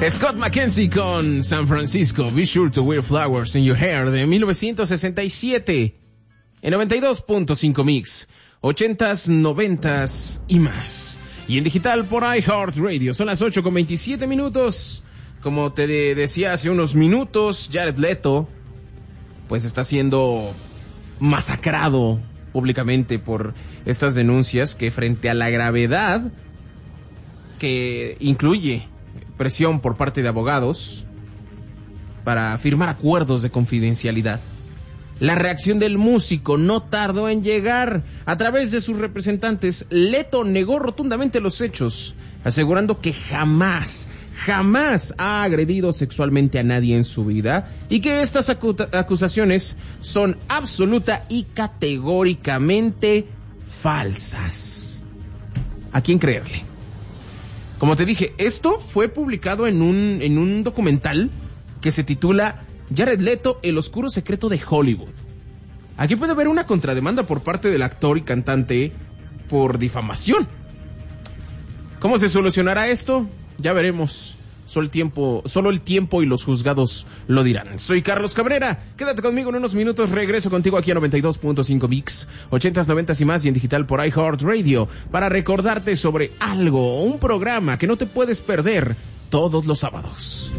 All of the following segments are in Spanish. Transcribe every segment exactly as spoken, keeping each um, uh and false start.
Scott McKenzie con San Francisco, Be Sure to Wear Flowers in Your Hair, de mil novecientos sesenta y siete, en noventa y dos punto cinco Mix, ochentas, noventas y más. Y en digital por iHeartRadio, son las ocho con veintisiete minutos. Como te de- decía hace unos minutos, Jared Leto, pues está siendo masacrado públicamente por estas denuncias que, frente a la gravedad que incluye presión por parte de abogados para firmar acuerdos de confidencialidad, la reacción del músico no tardó en llegar. A través de sus representantes, Leto negó rotundamente los hechos, asegurando que jamás, jamás ha agredido sexualmente a nadie en su vida y que estas acu- acusaciones son absoluta y categóricamente falsas. ¿A quién creerle? Como te dije, esto fue publicado en un, en un documental que se titula Jared Leto, el oscuro secreto de Hollywood. Aquí puede haber una contrademanda por parte del actor y cantante por difamación. ¿Cómo se solucionará esto? Ya veremos. Solo el tiempo, solo el tiempo y los juzgados lo dirán. Soy Carlos Cabrera. Quédate conmigo en unos minutos. Regreso contigo aquí a noventa y dos punto cinco Mix, ochentas, noventas y más, y en digital por iHeartRadio, para recordarte sobre algo, un programa que no te puedes perder todos los sábados.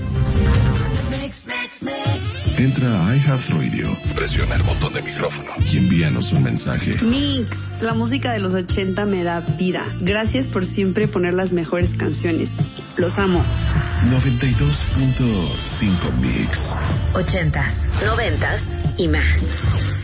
Entra a iHeartRadio, presiona el botón de micrófono y envíanos un mensaje. Mix, la música de los ochenta me da vida. Gracias por siempre poner las mejores canciones. Los amo. noventa y dos punto cinco Mix. Ochentas, noventas y más.